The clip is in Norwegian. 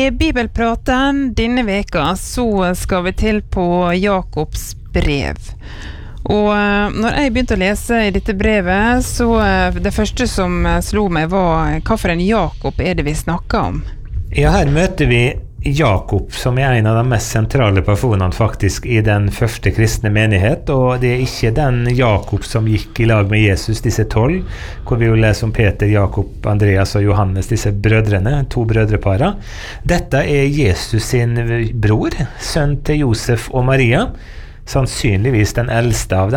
I Bibelpraten denne veka så skal vi til på Jakobs brev. Og når jeg begynte å lese I dette brevet, så det første som slo meg var hva for en Jakob det vi snakker om. Ja, her møter vi Jakob, som en av de mest sentrale personene faktisk I den første kristne menighet, og det ikke den Jakob som gikk I lag med Jesus, disse 12, hvor vi jo leser om Peter, Jakob, Andreas og Johannes, disse brødrene, 2 brødrepara. Dette Jesus sin bror, sønn til Josef og Maria, sannsynligvis den eldste av dem.